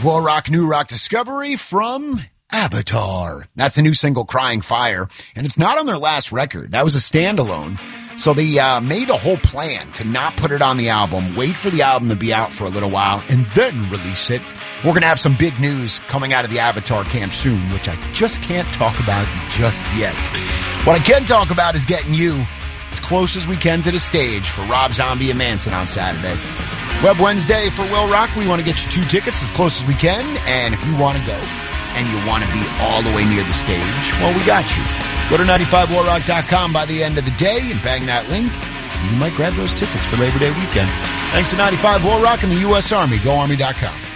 Well, new rock discovery from Avatar. That's the new single, Crying Fire, and it's not on their last record. That was a standalone. So they made a whole plan to not put it on the album, wait for the album to be out for a little while, and then release it. We're going to have some big news coming out of the Avatar camp soon, which I just can't talk about just yet. What I can talk about is getting you as close as we can to the stage for Rob Zombie and Manson on Saturday. Web Wednesday for Will Rock. We want to get you 2 tickets as close as we can, and if you want to go and you want to be all the way near the stage, well, we got you. Go to 95willrock.com by the end of the day and bang that link. You might grab those tickets for Labor Day weekend. Thanks to 95 Will Rock and the U.S. Army. GoArmy.com.